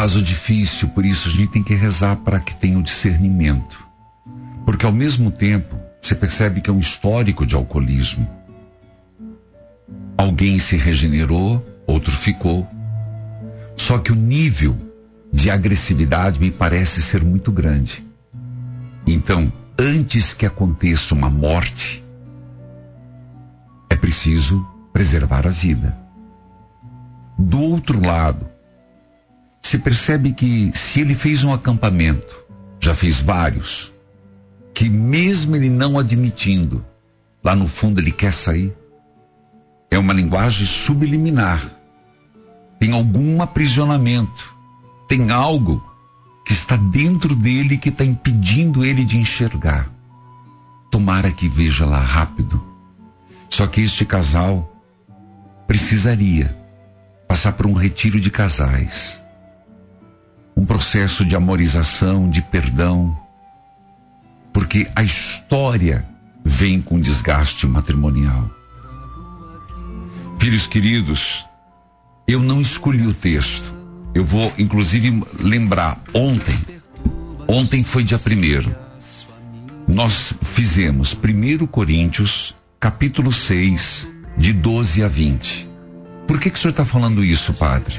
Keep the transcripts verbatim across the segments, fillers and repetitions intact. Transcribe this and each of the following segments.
caso difícil, por isso a gente tem que rezar para que tenha o discernimento. Porque ao mesmo tempo, você percebe que é um histórico de alcoolismo. Alguém se regenerou, outro ficou. Só que o nível de agressividade me parece ser muito grande. Então, antes que aconteça uma morte, é preciso preservar a vida. Do outro lado, se percebe que se ele fez um acampamento, já fez vários, que mesmo ele não admitindo, lá no fundo ele quer sair, é uma linguagem subliminar. Tem algum aprisionamento, tem algo que está dentro dele que está impedindo ele de enxergar. Tomara que veja lá rápido. Só que este casal precisaria passar por um retiro de casais, um processo de amorização, de perdão, porque a história vem com desgaste matrimonial. Filhos queridos, eu não escolhi o texto. Eu vou, inclusive, lembrar, ontem, ontem foi dia primeiro, nós fizemos primeiro Coríntios, capítulo seis, de doze a vinte. Por que que o senhor está falando isso, padre?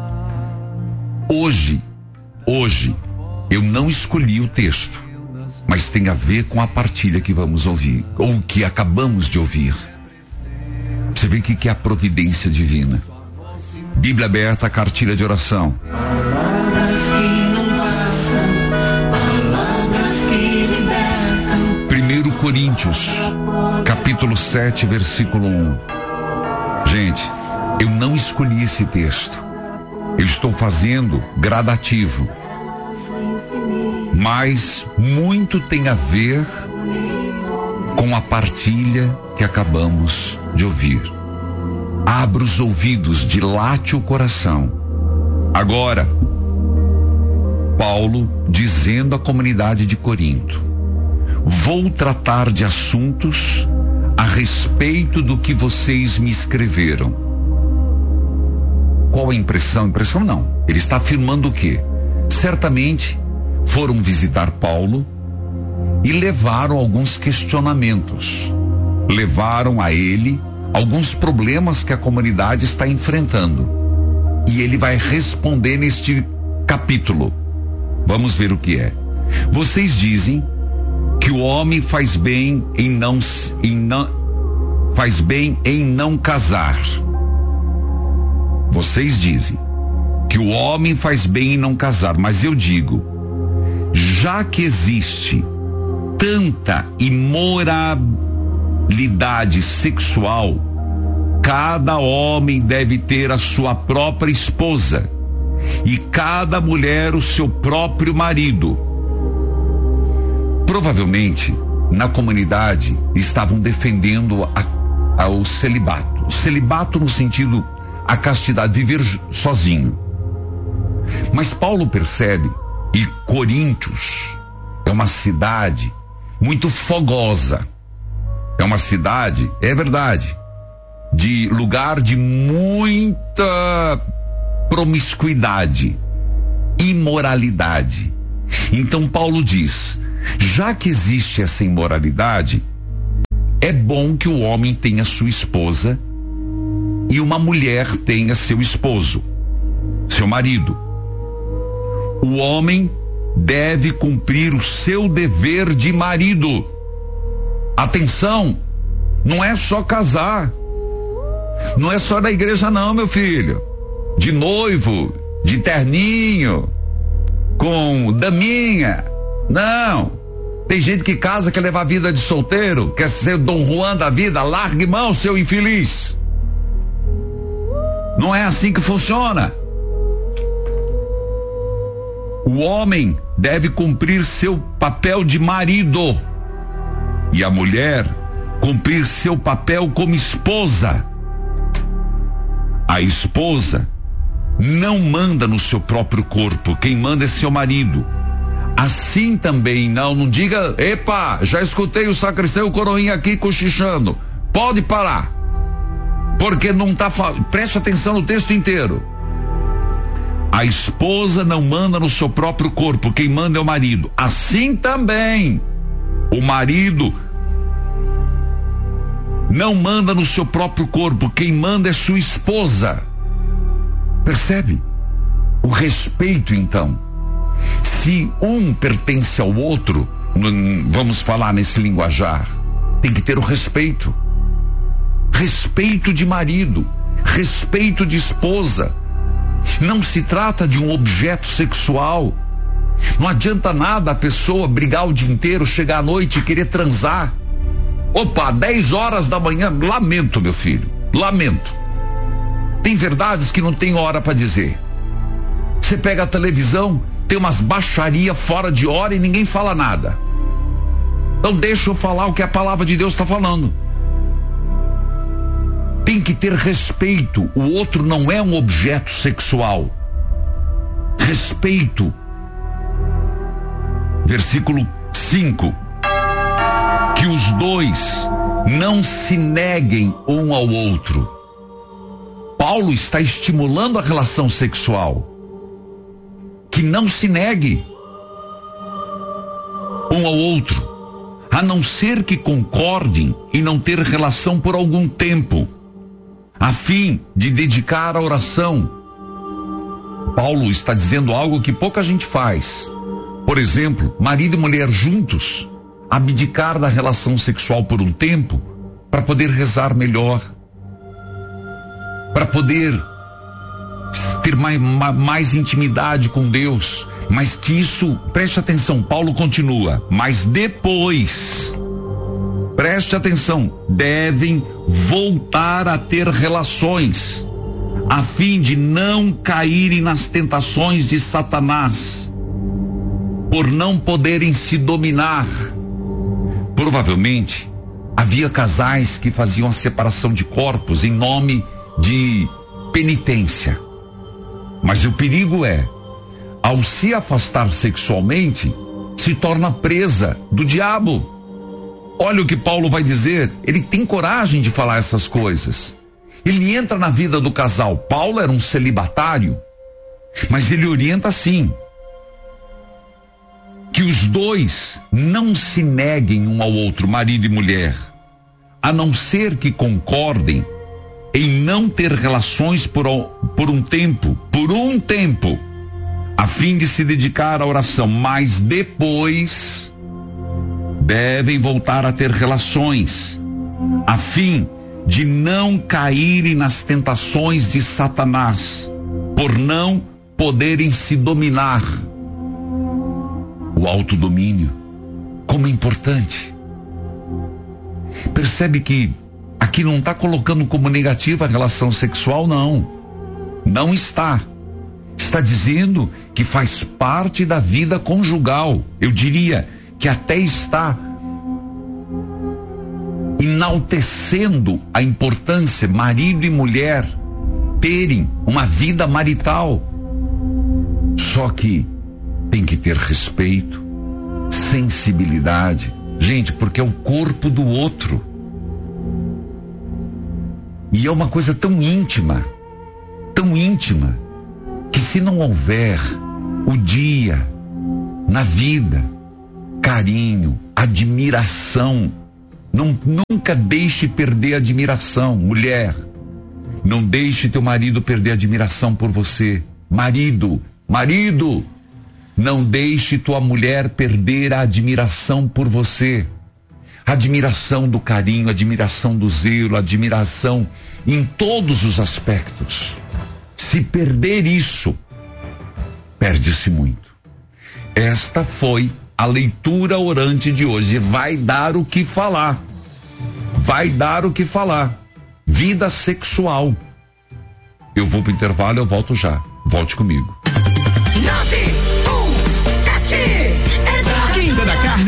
Hoje, hoje, eu não escolhi o texto, mas tem a ver com a partilha que vamos ouvir, ou que acabamos de ouvir. Você vê o que é a providência divina. Bíblia aberta, cartilha de oração. Palavras que não passam, palavras que libertam. primeiro Coríntios, capítulo sete, versículo um. Gente, eu não escolhi esse texto. Eu estou fazendo gradativo. Mas muito tem a ver com a partilha que acabamos de ouvir. Abra os ouvidos, dilate o coração. Agora, Paulo dizendo à comunidade de Corinto: vou tratar de assuntos a respeito do que vocês me escreveram. Qual a impressão? Impressão não. Ele está afirmando o quê? Certamente foram visitar Paulo e levaram alguns questionamentos. Levaram a ele alguns problemas que a comunidade está enfrentando. E ele vai responder neste capítulo. Vamos ver o que é. Vocês dizem que o homem faz bem em não, em não, faz bem em não casar. Vocês dizem que o homem faz bem em não casar, mas eu digo, já que existe tanta imoralidade sexual, cada homem deve ter a sua própria esposa e cada mulher o seu próprio marido. Provavelmente, na comunidade, estavam defendendo a, a, o celibato. O celibato no sentido, a castidade, viver sozinho. Mas Paulo percebe, e Coríntios é uma cidade muito fogosa. É uma cidade, é verdade, de lugar de muita promiscuidade, imoralidade. Então Paulo diz, já que existe essa imoralidade, é bom que o homem tenha sua esposa e uma mulher tenha seu esposo, seu marido. O homem deve cumprir o seu dever de marido. Atenção, não é só casar, não é só na igreja não, meu filho, de noivo, de terninho, com daminha, não. Tem gente que casa, quer levar a vida de solteiro, quer ser Dom Juan da vida. Largue mão, seu infeliz. Não é assim que funciona. O homem deve cumprir seu papel de marido e a mulher cumprir seu papel como esposa. A esposa não manda no seu próprio corpo, quem manda é seu marido. Assim também não, não diga, epa, já escutei o sacristão e o coroinha aqui cochichando. Pode parar. Porque não está, preste atenção no texto inteiro. A esposa não manda no seu próprio corpo, quem manda é o marido. Assim também, o marido não manda no seu próprio corpo, quem manda é sua esposa. Percebe? O respeito, então. Se um pertence ao outro, vamos falar nesse linguajar, tem que ter o respeito. Respeito de marido, respeito de esposa. Não se trata de um objeto sexual. Não adianta nada a pessoa brigar o dia inteiro, chegar à noite e querer transar. Opa, dez horas da manhã, lamento, meu filho, lamento. Tem verdades que não tem hora para dizer. Você pega a televisão, tem umas baixaria fora de hora e ninguém fala nada. Então deixa eu falar o que a palavra de Deus está falando. Tem que ter respeito. O outro não é um objeto sexual. Respeito. Versículo cinco. Que os dois não se neguem um ao outro. Paulo está estimulando a relação sexual. Que não se negue um ao outro, a não ser que concordem em não ter relação por algum tempo, a fim de dedicar a oração. Paulo está dizendo algo que pouca gente faz. Por exemplo, marido e mulher juntos, abdicar da relação sexual por um tempo, para poder rezar melhor, para poder ter mais, mais intimidade com Deus. Mas que isso, preste atenção, Paulo continua, mas depois, preste atenção, devem voltar a ter relações, a fim de não caírem nas tentações de Satanás, por não poderem se dominar. Provavelmente, havia casais que faziam a separação de corpos em nome de penitência. Mas o perigo é, ao se afastar sexualmente, se torna presa do diabo. Olha o que Paulo vai dizer, ele tem coragem de falar essas coisas. Ele entra na vida do casal. Paulo era um celibatário, mas ele orienta assim: que os dois não se neguem um ao outro, marido e mulher, a não ser que concordem em não ter relações por, por um tempo, por um tempo, a fim de se dedicar à oração, mas depois devem voltar a ter relações, a fim de não caírem nas tentações de Satanás, por não poderem se dominar. O autodomínio, como é importante. Percebe que aqui não está colocando como negativa a relação sexual, não. Não está. Está dizendo que faz parte da vida conjugal. Eu diria que até está enaltecendo a importância, marido e mulher terem uma vida marital. Só que tem que ter respeito, sensibilidade. Gente, porque é o corpo do outro. E é uma coisa tão íntima, tão íntima, que se não houver o dia, na vida, carinho, admiração, não, nunca deixe perder a admiração. Mulher, não deixe teu marido perder a admiração por você. Marido, marido, não deixe tua mulher perder a admiração por você. Admiração do carinho, admiração do zelo, admiração em todos os aspectos. Se perder isso, perde-se muito. Esta foi a leitura orante de hoje. Vai dar o que falar. Vai dar o que falar. Vida sexual. Eu vou pro intervalo, eu volto já. Volte comigo. Quinta da Carne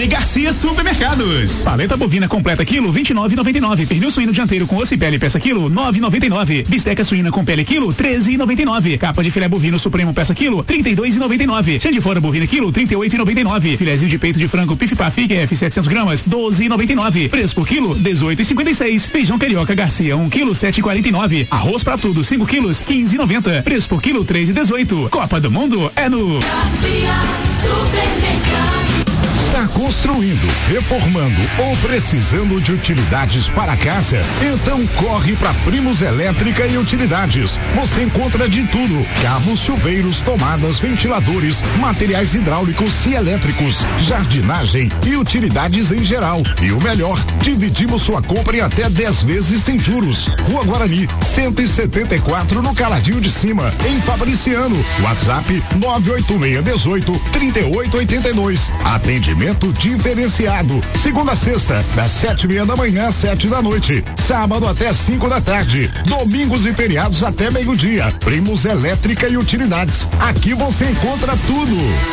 Garcia Supermercados. Paleta bovina completa quilo vinte e nove e noventa e nove. Pernil suíno dianteiro com osso e pele peça quilo nove e noventa e nove. Bisteca suína com pele quilo treze e noventa e nove. Capa de filé bovino supremo peça quilo trinta e dois e noventa e nove. Chã de fora bovina quilo trinta e oito e noventa e nove. Filézinho de peito de frango Pif Paf F setecentos gramas doze e noventa e nove. Preço por quilo dezoito e cinquenta e seis. Feijão carioca Garcia um quilo sete e quarenta e nove. Arroz pra tudo cinco quilos quinze e noventa. Preço por quilo três e dezoito. Copa do Mundo é no Garcia Supermercado. Está construindo, reformando ou precisando de utilidades para casa? Então corre para Primos Elétrica e Utilidades. Você encontra de tudo: carros, chuveiros, tomadas, ventiladores, materiais hidráulicos e elétricos, jardinagem e utilidades em geral. E o melhor, dividimos sua compra em até dez vezes sem juros. Rua Guarani, cento e setenta e quatro, no Caladinho de Cima, em Fabriciano. WhatsApp nove oito seis um oito, três oito oito dois. Atendimento diferenciado. Segunda a sexta, das sete e meia da manhã às sete da noite. Sábado até cinco da tarde. Domingos e feriados até meio-dia. Primos Elétrica e Utilidades. Aqui você encontra tudo.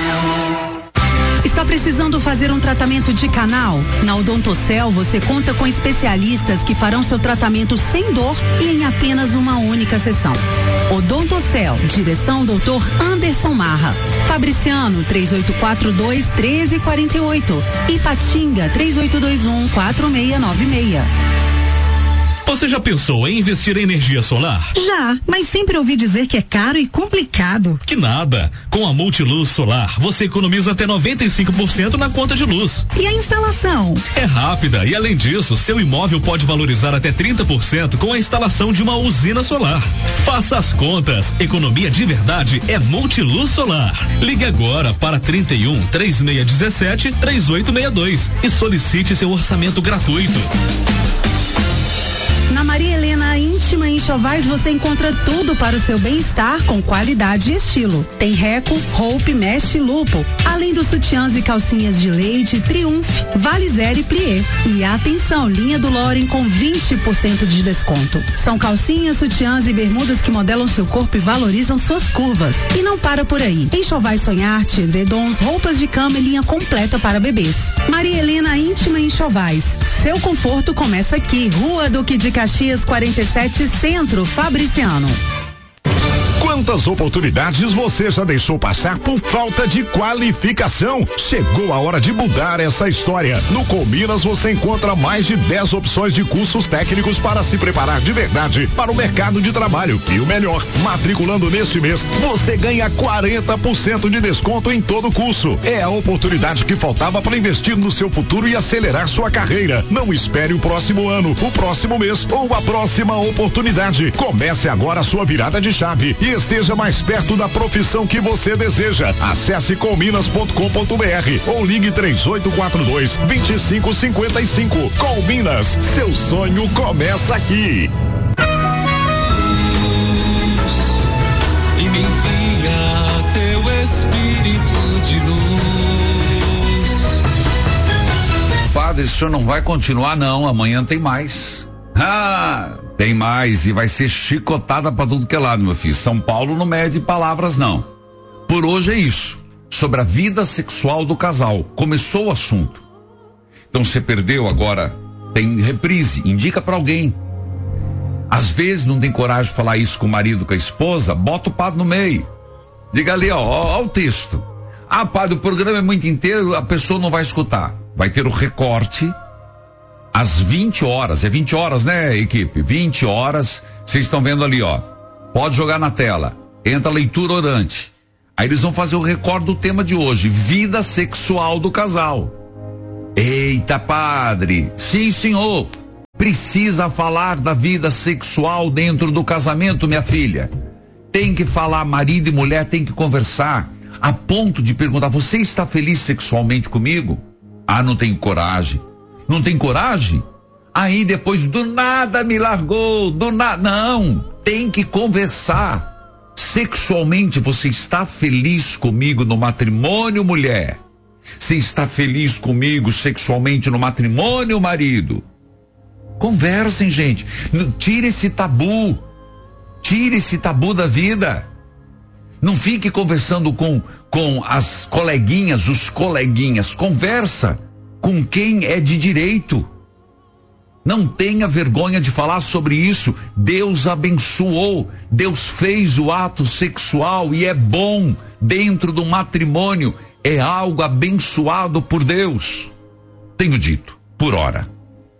Está precisando fazer um tratamento de canal? Na Odontocel você conta com especialistas que farão seu tratamento sem dor e em apenas uma única sessão. Odontocel, direção doutor Anderson Marra. Fabriciano três oito quatro dois, um três quatro oito. Ipatinga três oito dois um, quatro seis nove seis. Você já pensou em investir em energia solar? Já, mas sempre ouvi dizer que é caro e complicado. Que nada. Com a Multiluz Solar, você economiza até noventa e cinco por cento na conta de luz. E a instalação? É rápida e, além disso, seu imóvel pode valorizar até trinta por cento com a instalação de uma usina solar. Faça as contas. Economia de verdade é Multiluz Solar. Ligue agora para trinta e um, três seis um sete, três oito seis dois e solicite seu orçamento gratuito. Na Maria Helena Íntima Enxovais você encontra tudo para o seu bem-estar com qualidade e estilo. Tem Reco, Hope, Mesh e Lupo, além dos sutiãs e calcinhas de leite, Triumph, Valizer e Plié. E atenção, linha do Loren com vinte por cento de desconto. São calcinhas, sutiãs e bermudas que modelam seu corpo e valorizam suas curvas. E não para por aí. Enxovais Sonharte, edredons, roupas de cama e linha completa para bebês. Maria Helena Íntima Enxovais. Seu conforto começa aqui. Rua Duque de Caxias quarenta e sete, Centro, Fabriciano. Quantas oportunidades você já deixou passar por falta de qualificação? Chegou a hora de mudar essa história. No Cominas você encontra mais de dez opções de cursos técnicos para se preparar de verdade para o mercado de trabalho. E o melhor, matriculando neste mês, você ganha quarenta por cento de desconto em todo o curso. É a oportunidade que faltava para investir no seu futuro e acelerar sua carreira. Não espere o próximo ano, o próximo mês ou a próxima oportunidade. Comece agora a sua virada de chave e esteja mais perto da profissão que você deseja. Acesse cominas ponto com ponto br ou ligue três oito quatro dois, dois cinco cinco cinco. Cominas, seu sonho começa aqui. E me envia teu Espírito de luz. Padre, o senhor não vai continuar não, amanhã tem mais. Ah, tem mais e vai ser chicotada pra tudo que é lado, meu filho. São Paulo não mede palavras não. Por hoje é isso, sobre a vida sexual do casal. Começou o assunto. Então você perdeu, agora tem reprise, indica pra alguém. Às vezes não tem coragem de falar isso com o marido, com a esposa, bota o padre no meio. Diga ali, ó, ó, ó o texto. Ah, padre, o programa é muito inteiro, a pessoa não vai escutar. Vai ter o recorte às vinte horas, é vinte horas, né, equipe? vinte horas, vocês estão vendo ali, ó. Pode jogar na tela. Entra a leitura orante. Aí eles vão fazer o recorte do tema de hoje, vida sexual do casal. Eita, padre. Sim, senhor. Precisa falar da vida sexual dentro do casamento, minha filha. Tem que falar, marido e mulher tem que conversar, a ponto de perguntar, você está feliz sexualmente comigo? Ah, não tenho coragem. Não tem coragem? Aí depois do nada me largou, do nada. Não, tem que conversar. Sexualmente você está feliz comigo no matrimônio, mulher? Você está feliz comigo sexualmente no matrimônio, marido? Conversem, gente. Tire esse tabu. Tire esse tabu da vida. Não fique conversando com, com as coleguinhas, os coleguinhas. Conversa. com quem é de direito. Não tenha vergonha de falar sobre isso. Deus abençoou, Deus fez o ato sexual e é bom dentro do matrimônio, é algo abençoado por Deus. Tenho dito, por hora.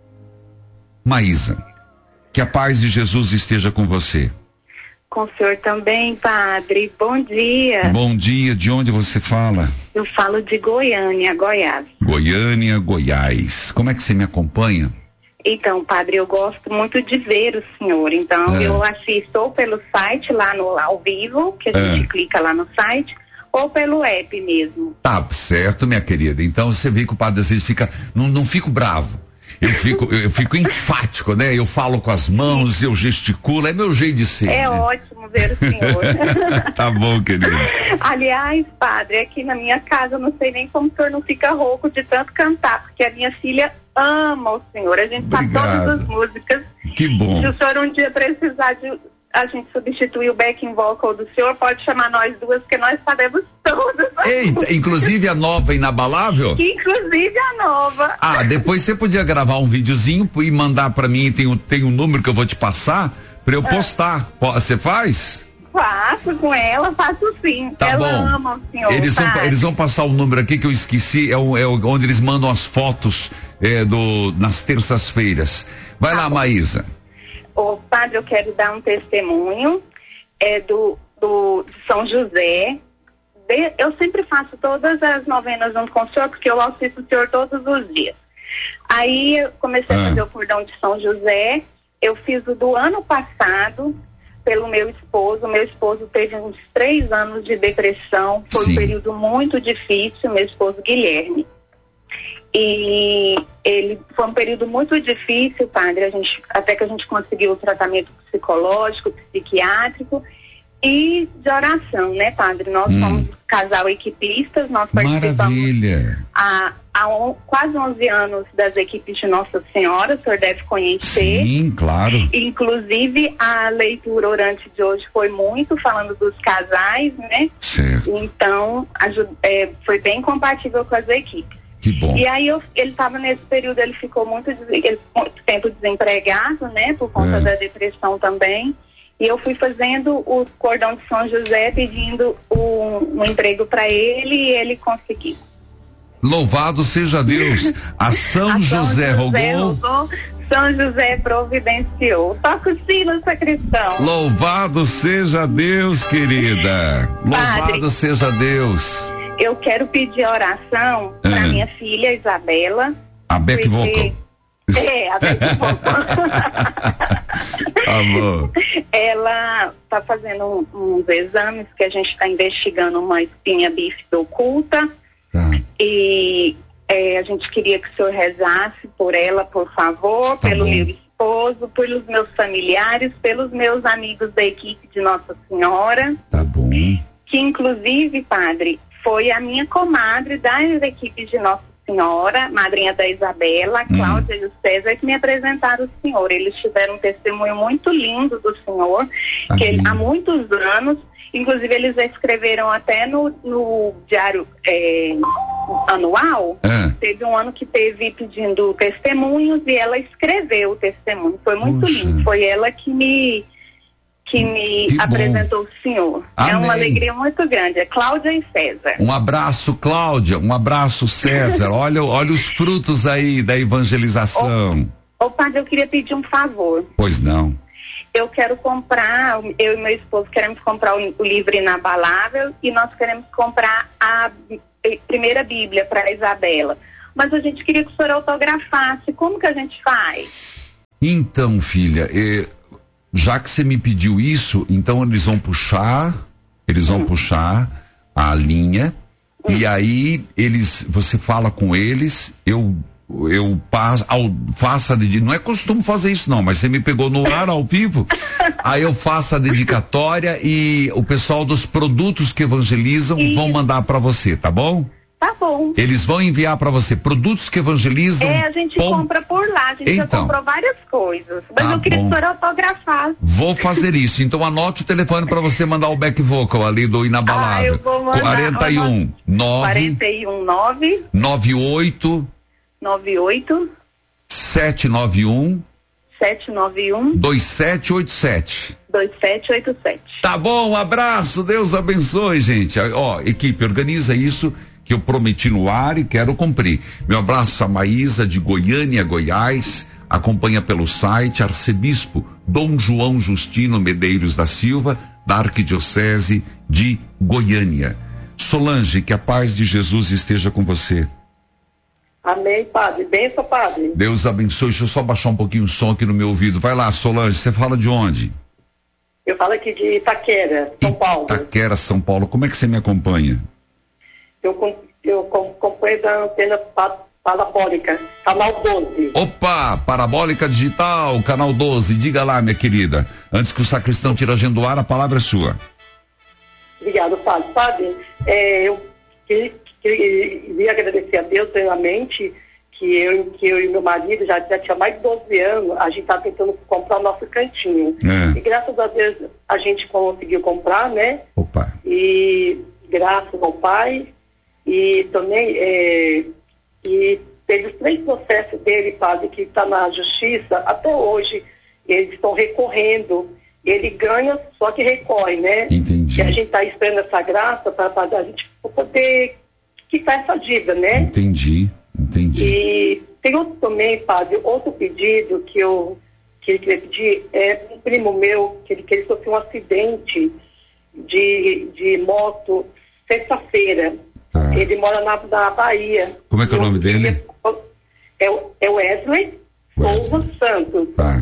Maísa, que a paz de Jesus esteja com você. Com o senhor também, padre. Bom dia. Bom dia, de onde você fala? Eu falo de Goiânia, Goiás. Goiânia, Goiás. Como é que você me acompanha? Então, padre, eu gosto muito de ver o senhor. Então, é. eu assisto ou pelo site lá no ao vivo, que a gente é. clica lá no site, ou pelo app mesmo. Tá certo, minha querida. Então você vê que o padre às vezes fica, não, não fico bravo. Eu fico, eu fico enfático, né? Eu falo com as mãos, eu gesticulo, é meu jeito de ser. É, né? Ótimo ver o senhor. Tá bom, querido. Aliás, padre, aqui na minha casa, eu não sei nem como o senhor não fica rouco de tanto cantar, porque a minha filha ama o senhor. A gente sabe todas as músicas. Que bom. Se o senhor um dia precisar de a gente substituir o backing vocal do senhor, pode chamar nós duas, que nós sabemos todas. Eita, inclusive a nova Inabalável? Inclusive a nova. Ah, depois você podia gravar um videozinho e mandar pra mim, tem um, tem um número que eu vou te passar pra eu postar. Ah. Você faz? Faço com ela, faço sim. Tá ela bom. ama o senhor. Eles vão, eles vão passar o um número aqui que eu esqueci, é, o, é o, onde eles mandam as fotos é, do, nas terças-feiras. Vai tá lá, bom. Maísa. Ô, padre, eu quero dar um testemunho é, do, do, de São José. De, eu sempre faço todas as novenas junto com o senhor, porque eu assisto o senhor todos os dias. Aí eu comecei ah. a fazer o cordão de São José. Eu fiz o do ano passado pelo meu esposo. Meu esposo teve uns três anos de depressão. Foi Sim. um período muito difícil, meu esposo Guilherme. E ele foi um período muito difícil, padre, a gente, até que a gente conseguiu o tratamento psicológico, psiquiátrico e de oração, né, padre? Nós hum. somos casal equipistas, nós participamos Maravilha. há, há on, quase onze anos das equipes de Nossa Senhora, o senhor deve conhecer. Sim, claro. Inclusive, a leitura orante de hoje foi muito falando dos casais, né? Certo. Então, ajuda, é, foi bem compatível com as equipes. Que bom. E aí eu, ele estava nesse período, ele ficou muito, ele, muito tempo desempregado, né, por conta é. da depressão também. E eu fui fazendo o cordão de São José pedindo um, um emprego para ele e ele conseguiu. Louvado seja Deus. A São, a São José, José rogou. rogou. São José providenciou. Toca o sino, sacristão. Louvado seja Deus, querida. Louvado Padre, seja Deus. Eu quero pedir oração para ah. minha filha Isabela. A Beck Vocal. É, a Beck Vocal. Amor. Ela está fazendo um, uns exames que a gente está investigando uma espinha bífida oculta. Tá. E é, a gente queria que o senhor rezasse por ela, por favor, tá pelo bom. meu esposo, pelos meus familiares, pelos meus amigos da equipe de Nossa Senhora. Tá bom. Que inclusive, padre, foi a minha comadre das equipes de Nossa Senhora, madrinha da Isabela, a Cláudia hum. e o César, que me apresentaram o senhor. Eles tiveram um testemunho muito lindo do senhor, que ele, há muitos anos, inclusive eles escreveram até no, no diário é, anual, é. teve um ano que teve pedindo testemunhos e ela escreveu o testemunho. Foi muito Puxa. lindo, foi ela que me... que me que apresentou o senhor. Amém. É uma alegria muito grande. É Cláudia e César. Um abraço, Cláudia. Um abraço, César. olha, olha os frutos aí da evangelização. Ô, ô, padre, eu queria pedir um favor. Pois não. Eu quero comprar, eu e meu esposo queremos comprar o, o livro Inabalável e nós queremos comprar a primeira Bíblia para a Isabela. Mas a gente queria que o senhor autografasse. Como que a gente faz? Então, filha, eh... já que você me pediu isso, então eles vão puxar, eles vão hum. puxar a linha hum. e aí eles, você fala com eles, eu eu passo, ao, faço a dedicatória, não é costume fazer isso não, mas você me pegou no ar ao vivo, aí eu faço a dedicatória e o pessoal dos produtos que evangelizam isso. vão mandar para você, tá bom? Tá bom. Eles vão enviar para você produtos que evangelizam. É, a gente pom... compra por lá, a gente então, já comprou várias coisas. Mas tá eu queria bom. que o senhor autografasse. Vou fazer isso. Então anote o telefone para você mandar o back vocal ali do Inabalável. Ah, eu vou mandar. quarenta e um nove quarenta e um nove nove oito nove oito sete nove um sete nove um dois sete oito sete. dois sete oito sete. Tá bom, um abraço, Deus abençoe, gente. Ó, equipe, organiza isso que eu prometi no ar e quero cumprir. Meu abraço a Maísa de Goiânia, Goiás, acompanha pelo site Arcebispo Dom João Justino Medeiros da Silva, da Arquidiocese de Goiânia. Solange, que a paz de Jesus esteja com você. Amém, padre. Benção, padre. Deus abençoe. Deixa eu só baixar um pouquinho o som aqui no meu ouvido. Vai lá, Solange, você fala de onde? Eu falo aqui de Itaquera, São Paulo. Itaquera, São Paulo. Como é que você me acompanha? Eu, eu acompanho da antena parabólica, canal doze. Opa, parabólica digital, canal doze. Diga lá, minha querida. Antes que o sacristão tire a agenda do ar, a palavra é sua. Obrigado, padre. Padre, é, eu queria, queria agradecer a Deus plenamente que eu, que eu e meu marido já, já tinha mais de doze anos, a gente está tentando comprar o nosso cantinho. É. E graças a Deus a gente conseguiu comprar, né? Opa. E graças ao Pai. E também é, e teve os três processos dele, padre, que está na justiça, até hoje eles estão recorrendo. Ele ganha, só que recorre, né? Entendi. E a gente está esperando essa graça para a gente poder quitar essa dívida, né? Entendi, entendi. E tem outro também, padre, outro pedido que eu que ele queria pedir, é um primo meu, que ele, que ele sofreu um acidente de, de moto sexta-feira. Tá. Ele mora na, na Bahia. Como é que é o nome dele? É, é Wesley, Wesley Souza Santos. Tá.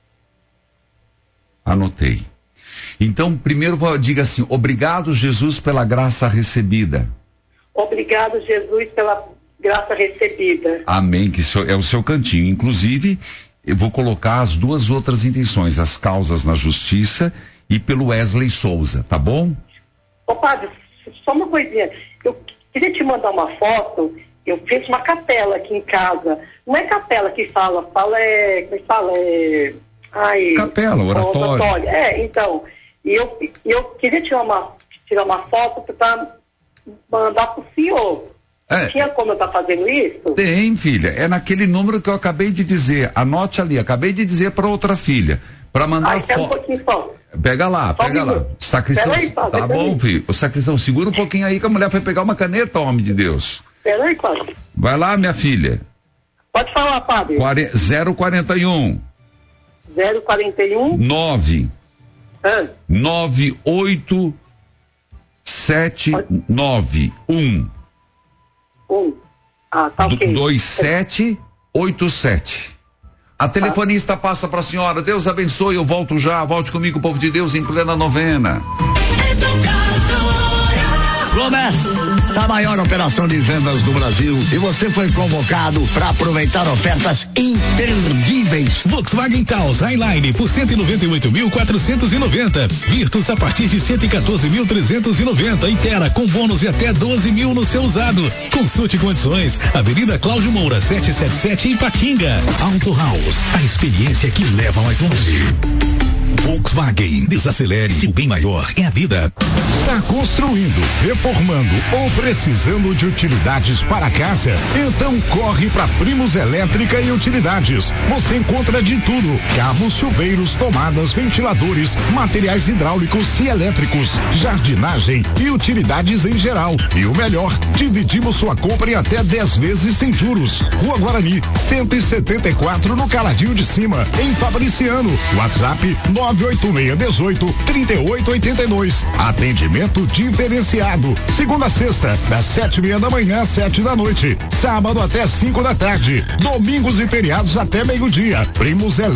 Anotei. Então, primeiro diga assim: obrigado, Jesus, pela graça recebida. Obrigado, Jesus, pela graça recebida. Amém, que é o seu cantinho. Inclusive, eu vou colocar as duas outras intenções, as causas na justiça e pelo Wesley Souza, tá bom? Ô, padre, só uma coisinha. Eu queria te mandar uma foto. Eu fiz uma capela aqui em casa. Não é capela que fala, fala é... Como é que fala? É... Ai, capela, oratório. oratório. É, então, e eu, eu queria tirar uma, tirar uma foto para mandar pro senhor. É. Tinha como eu estar tá fazendo isso? Tem, filha. É naquele número que eu acabei de dizer. Anote ali. Acabei de dizer para outra filha. Para mandar Ai, foto. Um pouquinho só. Pega lá, só pega um lá. Sacristão. Aí, padre, tá bom, filho. O sacristão, segura um pouquinho aí que a mulher foi pegar uma caneta, homem de Deus. Pera aí, padre. Vai lá, minha filha. Pode falar, padre. zero quarenta e um. zero quarenta e um. nove. Ah. nove oito sete nove um. Um. Ah, tá ok. dois sete oito sete. A telefonista passa para a senhora. Deus abençoe, eu volto já. Volte comigo, povo de Deus, em plena novena. Começa a maior operação de vendas do Brasil e você foi convocado para aproveitar ofertas imperdíveis. Volkswagen Taos Highline por cento e noventa e oito mil quatrocentos e noventa, Virtus a partir de cento e quatorze mil trezentos e noventa e Tera com bônus de até doze mil no seu usado. Consulte condições. Avenida Cláudio Moura setecentos e setenta e sete em Patinga. Auto House, a experiência que leva mais longe. Volkswagen, desacelere, se o bem maior é a vida. Está construindo, reformando ou precisando de utilidades para casa? Então corre para Primos Elétrica e Utilidades. Você encontra de tudo: cabos, chuveiros, tomadas, ventiladores, materiais hidráulicos e elétricos, jardinagem e utilidades em geral. E o melhor, dividimos sua compra em até dez vezes sem juros. Rua Guarani, cento e setenta e quatro, no Caladinho de Cima, em Fabriciano. WhatsApp nove oito seis um oito, três oito oito dois. Atendimento diferenciado. Segunda a sexta, das sete e meia da manhã às sete da noite. Sábado até cinco da tarde. Domingos e feriados até meio-dia. Primos Elétrica